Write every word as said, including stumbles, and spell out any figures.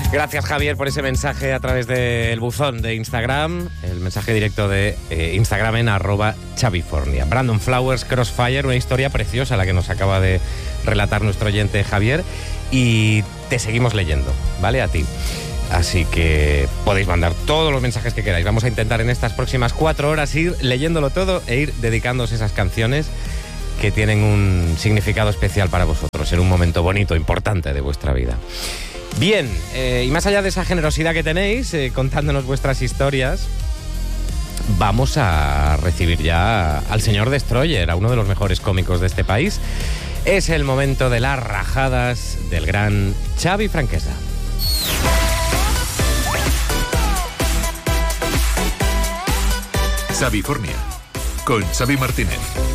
Gracias, Javier, por ese mensaje a través del buzón de Instagram, el mensaje directo de eh, Instagram en arroba Chavifornia. Brandon Flowers, Crossfire, una historia preciosa la que nos acaba de relatar nuestro oyente Javier, y te seguimos leyendo, ¿vale? A ti. Así que podéis mandar todos los mensajes que queráis. Vamos a intentar en estas próximas cuatro horas ir leyéndolo todo e ir dedicándoos esas canciones que tienen un significado especial para vosotros en un momento bonito, importante de vuestra vida. Bien, eh, y más allá de esa generosidad que tenéis, eh, contándonos vuestras historias, vamos a recibir ya al señor Destroyer, a uno de los mejores cómicos de este país. Es el momento de las rajadas del gran Xavi Franquesa. Xavifornia, con Xavi Martínez.